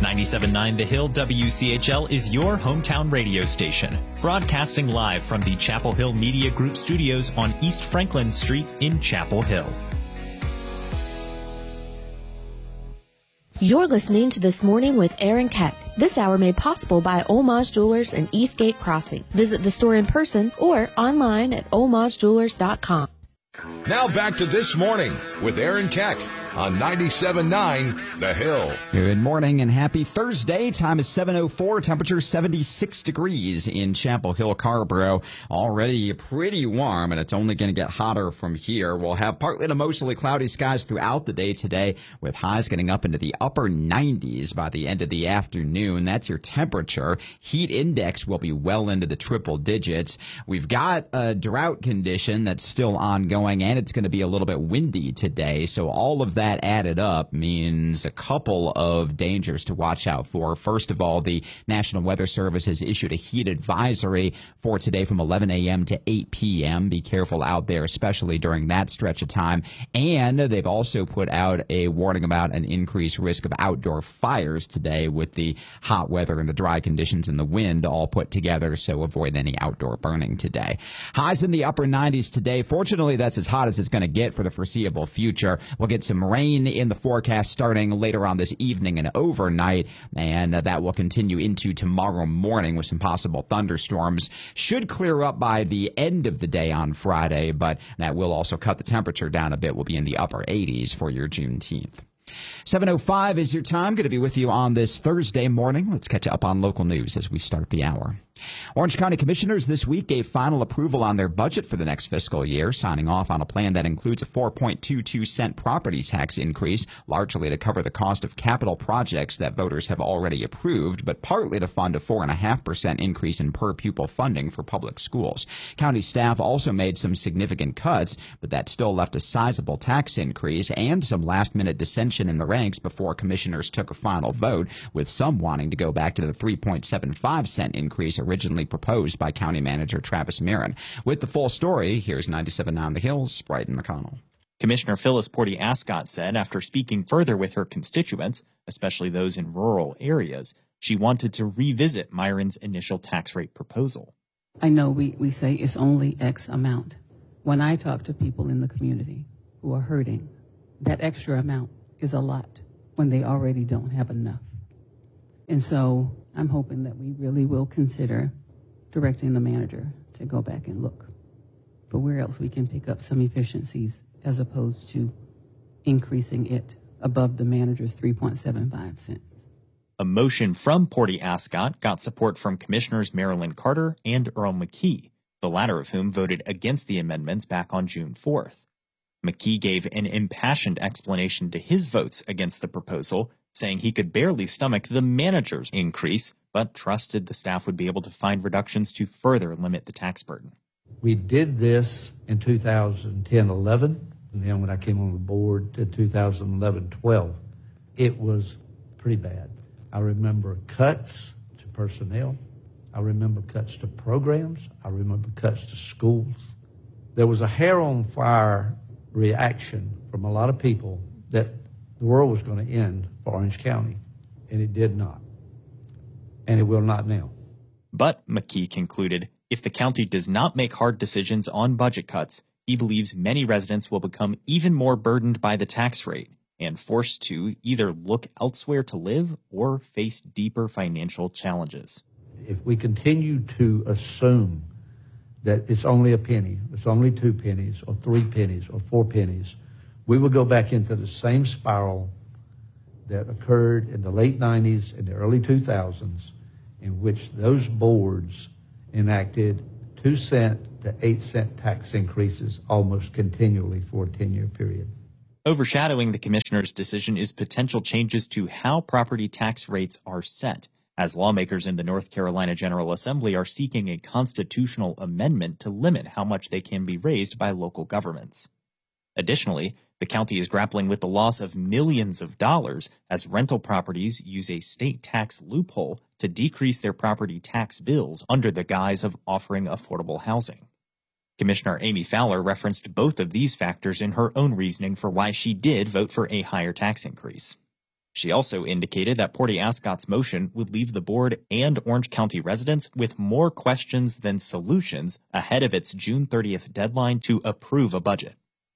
97.9 The Hill WCHL is your hometown radio station, broadcasting live from the Chapel Hill Media Group studios on East Franklin Street in Chapel Hill. You're listening to This Morning with Aaron Keck. This hour made possible by Olmaz Jewelers and Eastgate Crossing. Visit the store in person or online at olmazjewelers.com. Now back to This Morning with Aaron Keck on 97.9 The Hill. Good morning and happy Thursday. Time is 7:04. Temperature 76 degrees in Chapel Hill, Carrboro. Already pretty warm, and it's only going to get hotter from here. We'll have partly to mostly cloudy skies throughout the day today, with highs getting up into the upper 90s by the end of the afternoon. That's your temperature. Heat index will be well into the triple digits. We've got a drought condition that's still ongoing, and it's going to be a little bit windy today. So all of that added up means a couple of dangers to watch out for. First of all, the National Weather Service has issued a heat advisory for today from 11 a.m. to 8 p.m. Be careful out there, especially during that stretch of time. And they've also put out a warning about an increased risk of outdoor fires today with the hot weather and the dry conditions and the wind all put together, so avoid any outdoor burning today. Highs in the upper 90s today. Fortunately, that's as hot as it's going to get for the foreseeable future. We'll get some rain in the forecast starting later on this evening and overnight, and that will continue into tomorrow morning with some possible thunderstorms. Should clear up by the end of the day on Friday, but that will also cut the temperature down a bit. We'll be in the upper 80s for your Juneteenth. 7:05 is your time. Going to be with you on this Thursday morning. Let's catch up on local news as we start the hour. Orange County commissioners this week gave final approval on their budget for the next fiscal year, signing off on a plan that includes a 4.22-cent property tax increase, largely to cover the cost of capital projects that voters have already approved, but partly to fund a 4.5% increase in per-pupil funding for public schools. County staff also made some significant cuts, but that still left a sizable tax increase and some last-minute dissension in the ranks before commissioners took a final vote, with some wanting to go back to the 3.75-cent increase originally proposed by County Manager Travis Marin. With the full story, here's 97.9 The Hills' Bryden McConnell. Commissioner Phyllis Porty Ascott said after speaking further with her constituents, especially those in rural areas, she wanted to revisit Myron's initial tax rate proposal. I know we say it's only X amount. When I talk to people in the community who are hurting, that extra amount is a lot when they already don't have enough. And so I'm hoping that we really will consider directing the manager to go back and look for where else we can pick up some efficiencies as opposed to increasing it above the manager's 3.75 cents. A motion from Porty Ascott got support from Commissioners Marilyn Carter and Earl McKee, the latter of whom voted against the amendments back on June 4th. McKee gave an impassioned explanation to his votes against the proposal, saying he could barely stomach the manager's increase, but trusted the staff would be able to find reductions to further limit the tax burden. We did this in 2010-11, and then when I came on the board in 2011-12, it was pretty bad. I remember cuts to personnel. I remember cuts to programs. I remember cuts to schools. There was a hair-on-fire reaction from a lot of people that the world was going to end for Orange County, and it did not. And it will not now. But, McKee concluded, if the county does not make hard decisions on budget cuts, he believes many residents will become even more burdened by the tax rate and forced to either look elsewhere to live or face deeper financial challenges. If we continue to assume that it's only a penny, it's only 2 pennies, or 3 pennies, or 4 pennies, we will go back into the same spiral that occurred in the late 90s and the early 2000s, in which those boards enacted 2-cent to 8-cent tax increases almost continually for a 10-year period. Overshadowing the commissioner's decision is potential changes to how property tax rates are set, as lawmakers in the North Carolina General Assembly are seeking a constitutional amendment to limit how much they can be raised by local governments. Additionally, the county is grappling with the loss of millions of dollars as rental properties use a state tax loophole to decrease their property tax bills under the guise of offering affordable housing. Commissioner Amy Fowler referenced both of these factors in her own reasoning for why she did vote for a higher tax increase. She also indicated that Port Ascot's motion would leave the board and Orange County residents with more questions than solutions ahead of its June 30th deadline to approve a budget.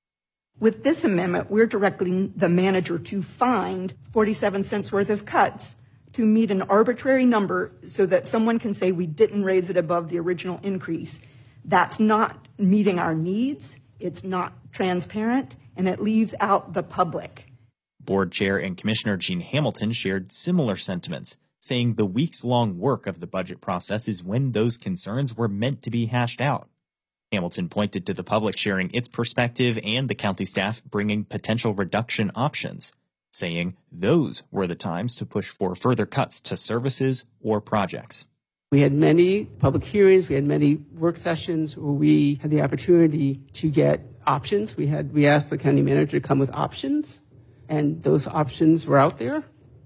With this amendment, we're directing the manager to find 47 cents worth of cuts to meet an arbitrary number so that someone can say we didn't raise it above the original increase. That's not meeting our needs, it's not transparent, and it leaves out the public. Board Chair and Commissioner Jean Hamilton shared similar sentiments, saying the weeks-long work of the budget process is when those concerns were meant to be hashed out. Hamilton pointed to the public sharing its perspective and the county staff bringing potential reduction options, saying those were the times to push for further cuts to services or projects. We had many public hearings, we had many work sessions where we had the opportunity to get options. We asked the county manager to come with options, and those options were out there.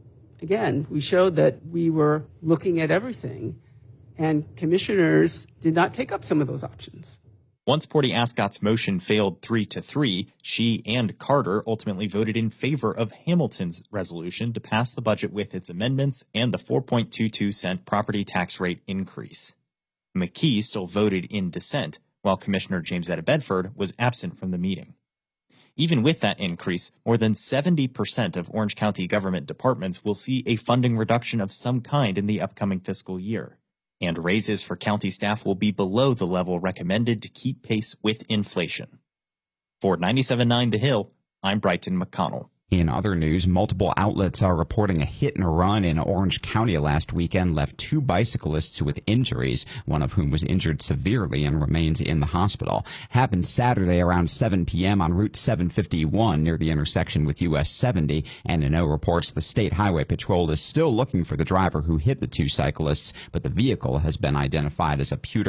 Again, we showed that we were looking at everything, and commissioners did not take up some of those options. Once Port Ascot's motion failed 3-3, she and Carter ultimately voted in favor of Hamilton's resolution to pass the budget with its amendments and the 4.22 cent property tax rate increase. McKee still voted in dissent, while Commissioner James Etta Bedford was absent from the meeting. Even with that increase, more than 70% of Orange County government departments will see a funding reduction of some kind in the upcoming fiscal year, and raises for county staff will be below the level recommended to keep pace with inflation. For 97.9 The Hill, I'm Brighton McConnell. In other news, multiple outlets are reporting a hit and run in Orange County last weekend left 2 bicyclists with injuries, one of whom was injured severely and remains in the hospital. Happened Saturday around 7 p.m. on Route 751 near the intersection with US 70. N&O reports the State Highway Patrol is still looking for the driver who hit the 2 cyclists, but the vehicle has been identified as a pewter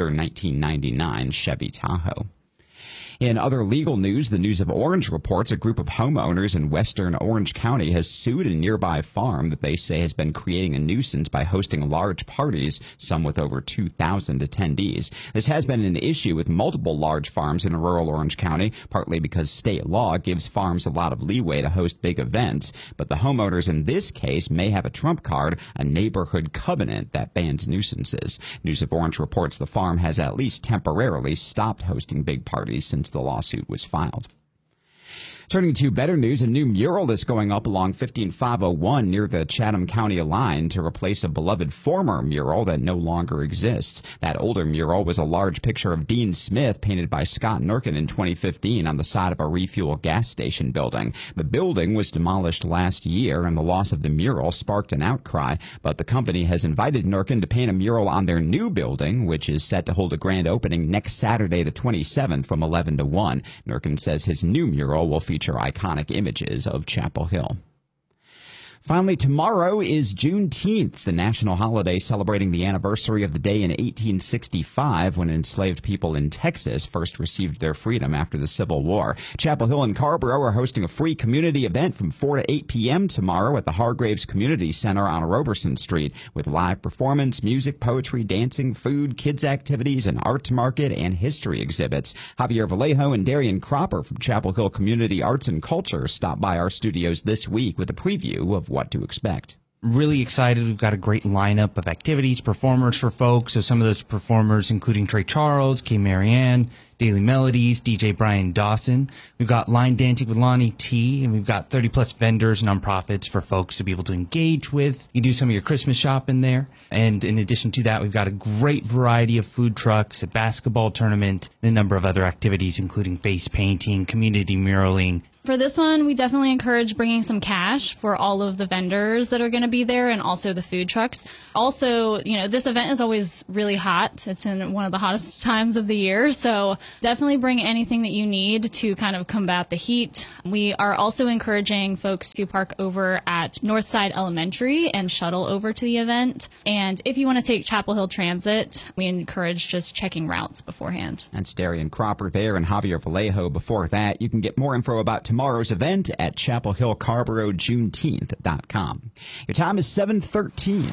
1999 Chevy Tahoe. In other legal news, the News of Orange reports a group of homeowners in western Orange County has sued a nearby farm that they say has been creating a nuisance by hosting large parties, some with over 2,000 attendees. This has been an issue with multiple large farms in rural Orange County, partly because state law gives farms a lot of leeway to host big events. But the homeowners in this case may have a trump card, a neighborhood covenant that bans nuisances. News of Orange reports the farm has at least temporarily stopped hosting big parties since the lawsuit was filed. Turning to better news, a new mural is going up along 15501 near the Chatham County line to replace a beloved former mural that no longer exists. That older mural was a large picture of Dean Smith painted by Scott Nurkin in 2015 on the side of a refuel gas station building. The building was demolished last year, and the loss of the mural sparked an outcry, but the company has invited Nurkin to paint a mural on their new building, which is set to hold a grand opening next Saturday the 27th from 11 to 1. Nurkin says his new mural will feature iconic images of Chapel Hill. Finally, tomorrow is Juneteenth, the national holiday celebrating the anniversary of the day in 1865 when enslaved people in Texas first received their freedom after the Civil War. Chapel Hill and Carrboro are hosting a free community event from 4 to 8 p.m. tomorrow at the Hargraves Community Center on Roberson Street with live performance, music, poetry, dancing, food, kids activities, an arts market, and history exhibits. Javier Vallejo and Darian Cropper from Chapel Hill Community Arts and Culture stopped by our studios this week with a preview of what to expect. Really excited. We've got a great lineup of activities, performers for folks. So some of those performers, including Trey Charles, Kay Marianne, Daily Melodies, DJ Brian Dawson. We've got line dancing with Lonnie T, and we've got 30-plus vendors, nonprofits for folks to be able to engage with. You do some of your Christmas shopping there. And in addition to that, we've got a great variety of food trucks, a basketball tournament, and a number of other activities, including face painting, community muraling. For this one, we definitely encourage bringing some cash for all of the vendors that are going to be there and also the food trucks. Also, this event is always really hot. It's in one of the hottest times of the year. So definitely bring anything that you need to kind of combat the heat. We are also encouraging folks to park over at Northside Elementary and shuttle over to the event. And if you want to take Chapel Hill Transit, we encourage just checking routes beforehand. That's Darian Cropper there and Javier Vallejo. Before that, you can get more info about tomorrow's event at chapelhillcarborojuneteenth.com. Your time is 7:13.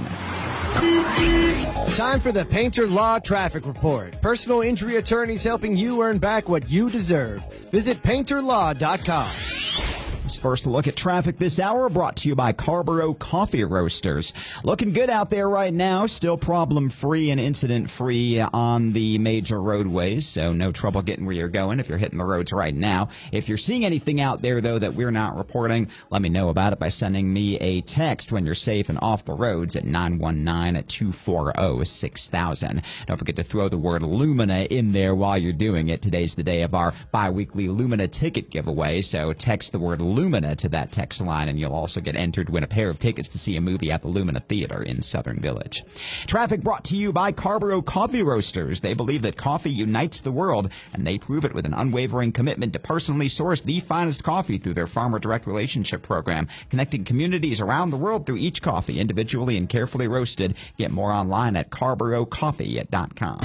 Time for the Painter Law Traffic Report. Personal injury attorneys helping you earn back what you deserve. Visit painterlaw.com. This First look at traffic this hour brought to you by Carrboro Coffee Roasters. Looking good out there right now. Still problem-free and incident-free on the major roadways, so no trouble getting where you're going if you're hitting the roads right now. If you're seeing anything out there, though, that we're not reporting, let me know about it by sending me a text when you're safe and off the roads at 919-240-6000. Don't forget to throw the word Lumina in there while you're doing it. Today's the day of our bi-weekly Lumina ticket giveaway, so text the word Lumina to that text line, and you'll also get entered to win a pair of tickets to see a movie at the Lumina Theater in Southern Village. Traffic brought to you by Carrboro Coffee Roasters. They believe that coffee unites the world, and they prove it with an unwavering commitment to personally source the finest coffee through their Farmer Direct Relationship Program, connecting communities around the world through each coffee, individually and carefully roasted. Get more online at CarrboroCoffee.com.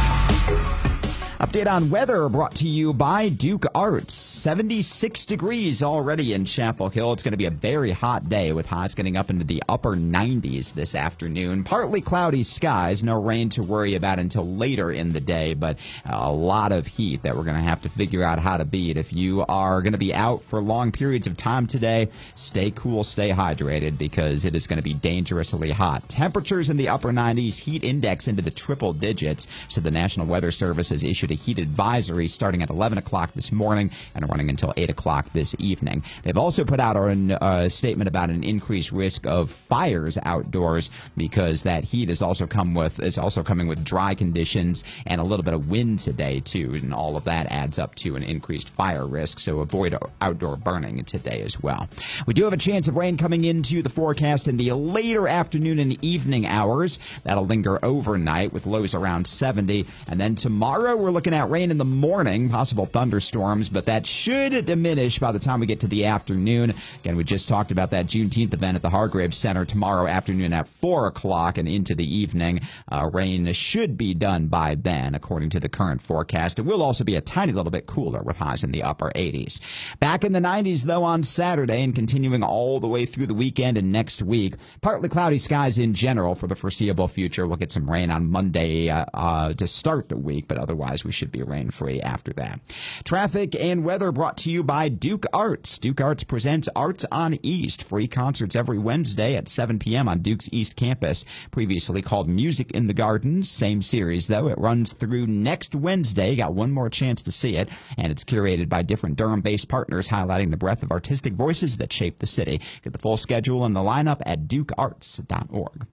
Update on weather brought to you by Duke Arts. 76 degrees already in Chapel Hill. It's going to be a very hot day with highs getting up into the upper 90s this afternoon. Partly cloudy skies, no rain to worry about until later in the day, but a lot of heat that we're going to have to figure out how to beat. If you are going to be out for long periods of time today, stay cool, stay hydrated, because it is going to be dangerously hot. Temperatures in the upper 90s, heat index into the triple digits. So the National Weather Service has issued a heat advisory starting at 11 o'clock this morning and running until 8 o'clock this evening. They've also put out a statement about an increased risk of fires outdoors, because that heat is also coming with dry conditions and a little bit of wind today too, and all of that adds up to an increased fire risk, so avoid outdoor burning today as well. We do have a chance of rain coming into the forecast in the later afternoon and evening hours. That'll linger overnight with lows around 70, and then tomorrow we're looking at rain in the morning, possible thunderstorms, but that should diminish by the time we get to the afternoon. Again, we just talked about that Juneteenth event at the Hargraves Center tomorrow afternoon at 4 o'clock and into the evening. Rain should be done by then, according to the current forecast. It will also be a tiny little bit cooler with highs in the upper 80s. Back in the 90s, though, on Saturday and continuing all the way through the weekend and next week. Partly cloudy skies in general for the foreseeable future. We'll get some rain on Monday to start the week, but otherwise we should be rain-free after that. Traffic and weather brought to you by Duke Arts. Duke Arts presents Arts on East. Free concerts every Wednesday at 7 p.m. on Duke's East Campus. Previously called Music in the Gardens. Same series, though. It runs through next Wednesday. Got one more chance to see it. And it's curated by different Durham-based partners, highlighting the breadth of artistic voices that shape the city. Get the full schedule and the lineup at dukearts.org.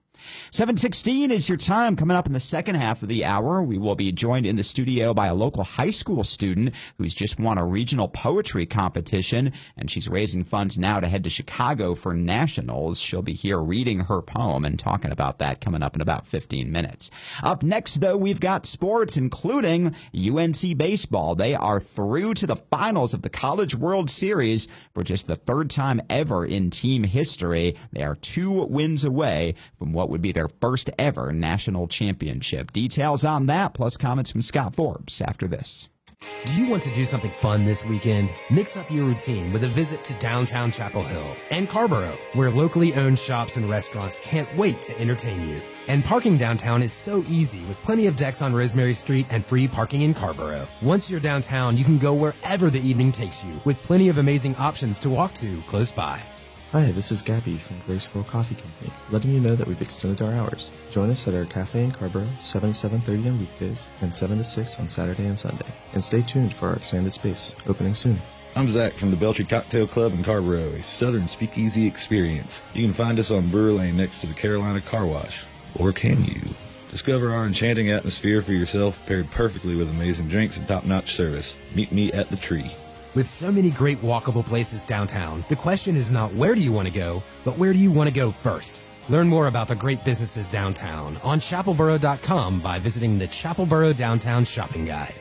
7:16 is your time. Coming up in the second half of the hour, we will be joined in the studio by a local high school student who's just won a regional poetry competition, and she's raising funds now to head to Chicago for nationals. She'll be here reading her poem and talking about that coming up in about 15 minutes. Up next, though, we've got sports, including UNC baseball. They are through to the finals of the College World Series for just the third time ever in team history. They are 2 wins away from what would be their first ever national championship. Details on that, plus comments from Scott Forbes after this. Do you want to do something fun this weekend? Mix up your routine with a visit to downtown Chapel Hill and Carrboro, where locally owned shops and restaurants can't wait to entertain you. And parking downtown is so easy with plenty of decks on Rosemary Street and free parking in Carrboro. Once you're downtown, you can go wherever the evening takes you with plenty of amazing options to walk to close by. Hi, this is Gabby from Graceful Coffee Company, letting you know that we've extended our hours. Join us at our cafe in Carrboro, 7 to 7:30 on weekdays and 7 to 6 on Saturday and Sunday. And stay tuned for our expanded space, opening soon. I'm Zach from the Beltry Cocktail Club in Carrboro, a southern speakeasy experience. You can find us on Brewer Lane next to the Carolina Car Wash. Or can you? Discover our enchanting atmosphere for yourself, paired perfectly with amazing drinks and top-notch service. Meet me at the Tree. With so many great walkable places downtown, the question is not where do you want to go, but where do you want to go first? Learn more about the great businesses downtown on chapelboro.com by visiting the Chapelboro Downtown Shopping Guide.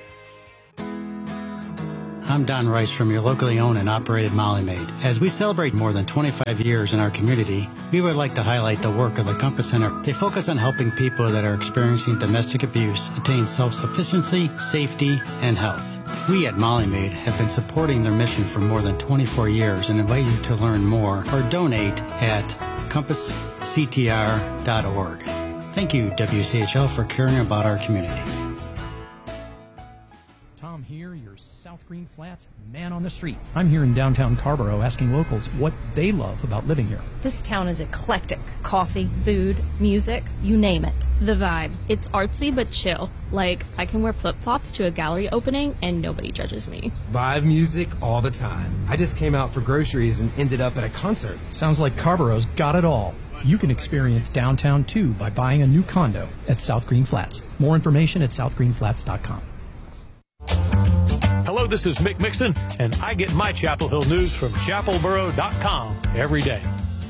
I'm Don Rice from your locally owned and operated Molly Maid. As we celebrate more than 25 years in our community, we would like to highlight the work of the Compass Center. They focus on helping people that are experiencing domestic abuse attain self-sufficiency, safety, and health. We at Molly Maid have been supporting their mission for more than 24 years and invite you to learn more or donate at compassctr.org. Thank you, WCHL, for caring about our community. Tom here, your South Green Flats, man on the street. I'm here in downtown Carrboro asking locals what they love about living here. This town is eclectic. Coffee, food, music, you name it. The vibe. It's artsy but chill. Like, I can wear flip-flops to a gallery opening and nobody judges me. Vibe music all the time. I just came out for groceries and ended up at a concert. Sounds like Carboro's got it all. You can experience downtown too by buying a new condo at South Green Flats. More information at southgreenflats.com. Hello, this is Mick Mixon, and I get my Chapel Hill news from chapelboro.com every day.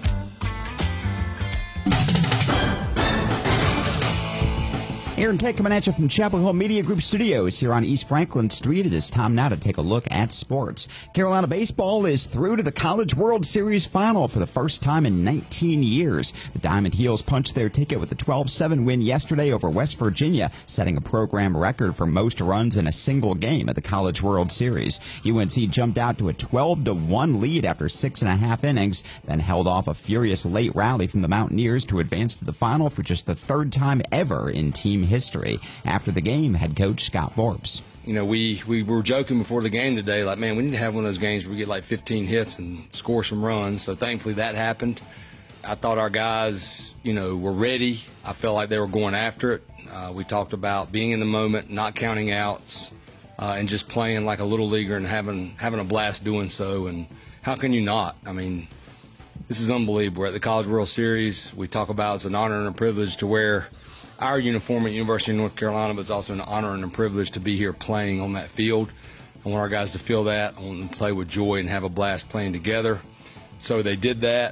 Aaron Keck coming at you from Chapel Hill Media Group Studios here on East Franklin Street. It is time now to take a look at sports. Carolina baseball is through to the College World Series final for the first time in 19 years. The Diamond Heels punched their ticket with a 12-7 win yesterday over West Virginia, setting a program record for most runs in a single game at the College World Series. UNC jumped out to a 12-1 lead after 6.5 innings, then held off a furious late rally from the Mountaineers to advance to the final for just the third time ever in team history. After the game, head coach Scott Forbes. You know, we were joking before the game today, like, man, we need to have one of those games where we get like 15 hits and score some runs. So thankfully that happened. I thought our guys, you know, were ready. I felt like they were going after it. We talked about being in the moment, not counting outs, and just playing like a little leaguer and having a blast doing so. And how can you not? I mean, this is unbelievable. We're at the College World Series. We talk about it's an honor and a privilege to wear our uniform at University of North Carolina, but it's also an honor and a privilege to be here playing on that field. I want our guys to feel that. I want them to play with joy and have a blast playing together. So they did that,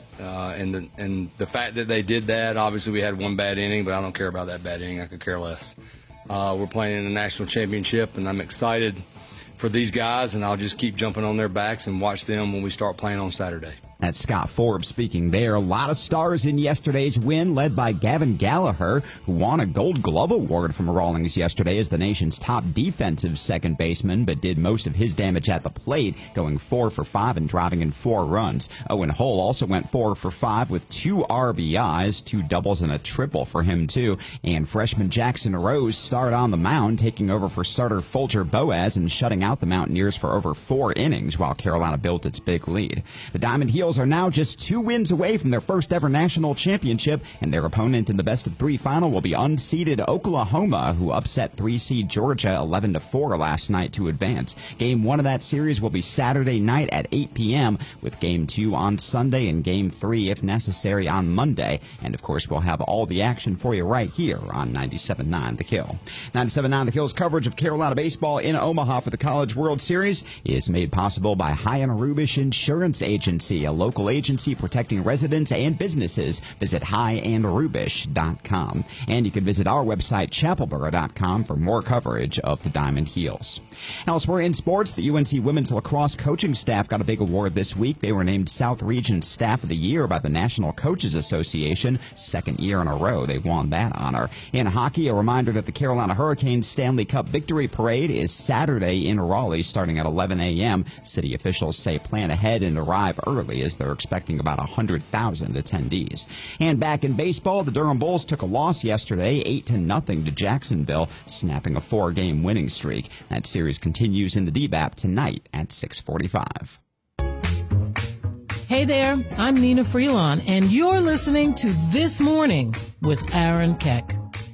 and the fact that they did that, obviously we had one bad inning, but I don't care about that bad inning. I could care less. We're playing in the national championship, and I'm excited for these guys, and I'll just keep jumping on their backs and watch them when we start playing on Saturday. That's Scott Forbes speaking there. A lot of stars in yesterday's win, led by Gavin Gallagher, who won a Gold Glove award from Rawlings yesterday as the nation's top defensive second baseman, but did most of his damage at the plate, going 4 for 5 and driving in 4 runs. Owen Hull also went 4 for 5 with 2 RBIs, 2 doubles and a triple for him too. And freshman Jackson Rose started on the mound, taking over for starter Folger Boaz and shutting out the Mountaineers for over 4 innings while Carolina built its big lead. The Diamond Heels are now just 2 wins away from their first ever national championship, and their opponent in the best of 3 final will be unseeded Oklahoma, who upset 3-seed Georgia 11-4 last night to advance. Game 1 of that series will be Saturday night at 8 p.m., with Game 2 on Sunday and Game 3, if necessary, on Monday. And, of course, we'll have all the action for you right here on 97.9 The Kill. 97.9 The Kill's coverage of Carolina baseball in Omaha for the College World Series is made possible by High and Rubish Insurance Agency, a local agency protecting residents and businesses. Visit highandrubish.com. And you can visit our website, chapelboro.com, for more coverage of the Diamond Heels. Elsewhere in sports, the UNC women's lacrosse coaching staff got a big award this week. They were named South Region Staff of the Year by the National Coaches Association. 2nd year in a row they've won that honor. In hockey, a reminder that the Carolina Hurricanes Stanley Cup Victory Parade is Saturday in Raleigh starting at 11 a.m. City officials say plan ahead and arrive early as they're expecting about 100,000 attendees. And back in baseball, the Durham Bulls took a loss yesterday, 8-0 to Jacksonville, snapping a 4-game winning streak. That series continues in the DBAP tonight at 6:45. Hey there, I'm Nina Freelon, and you're listening to This Morning with Aaron Keck.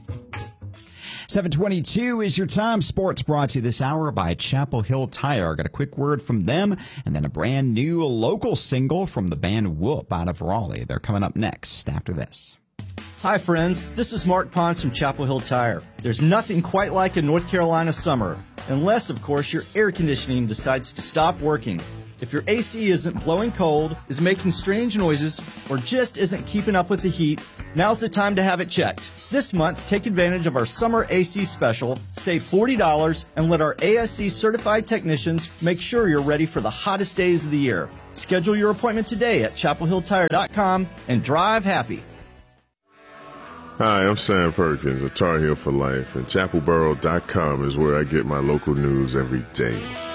7:22 is your time. Sports brought to you this hour by Chapel Hill Tire. Got a quick word from them, and then a brand new local single from the band Whoop out of Raleigh. They're coming up next after this. Hi friends, this is Mark Ponce from Chapel Hill Tire. There's nothing quite like a North Carolina summer, unless of course your air conditioning decides to stop working. If your AC isn't blowing cold, is making strange noises, or just isn't keeping up with the heat, now's the time to have it checked. This month, take advantage of our summer AC special, save $40, and let our ASC certified technicians make sure you're ready for the hottest days of the year. Schedule your appointment today at chapelhilltire.com and drive happy. Hi, I'm Sam Perkins, a Tar Heel for Life, and chapelboro.com is where I get my local news every day.